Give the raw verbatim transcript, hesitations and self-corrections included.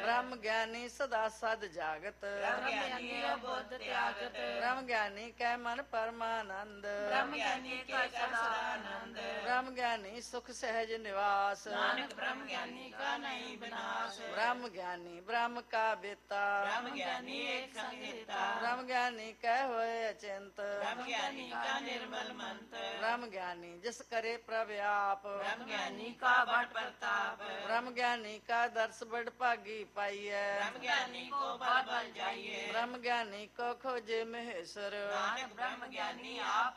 ਬ੍ਰਹਮ ਗਿਆਨੀ ਸਦਾ ਸਦ ਜਾਗਤ ਬ੍ਰਹਮ ਗਿਆਨੀ ਬੁੱਧ ਤਿਆਗਤ ਬ੍ਰਹਮ ਗਿਆਨੀ ਕੈ ਮਨ ਪਰਮਾਨੰਦ ਬ੍ਰਹਮ ਗਿਆਨੀ ਕਾ ਸਦਾ ਆਨੰਦ ਬ੍ਰਹਮ ਗਿਆਨੀ ਸੁਖ ਸਹਿਜ ਨਿਵਾਸ ਨਾਨਕ ਬ੍ਰਹਮ ਗਿਆਨੀ ਕਾ ਨਹੀਂ ਵਿਨਾਸ਼ ਬ੍ਰਹਮ ਗਿਆਨੀ ਬ੍ਰਹਮ ਕਾ ਬੇਤਾ ਬ੍ਰਹਮ ਗਿਆਨੀ ਏਕ ਸੰਗੀਤਾ ਬ੍ਰਹਮ ਗਿਆਨੀ ਕਹਿ ਹੋਏ ਅਚਿੰਤ ਬ੍ਰਹਮ ਗਿਆਨੀ ਕਾ ਨਿਰਮਲ ਮੰਤ ਬ੍ਰਹਮ ਗਿਆਨੀ ਜਿਸ ਕਰੇ ਪ੍ਰਭ ਆਪ ਬ੍ਰਹਮ ਗਿਆਨੀ ਕਾ ਬੜ ਪ੍ਰਤਾਪ ਬ੍ਰਹਮ ਗਿਆਨੀ ਕਾ ਦਰਸ ਬੜ ਭਾਗੀ ਪਾਈਐ ਬ੍ਰਹਮ ਗਿਆਨੀ ਕੋ ਬਲ ਬਲ ਜਾਈਏ ਬ੍ਰਹਮ ਗਿਆਨੀ ਕੋ ਖੋਜੇ ਮਹੇਸ਼ਰ ਨਾਨਕ ਬ੍ਰਹਮ ਗਿਆਨੀ ਆਪ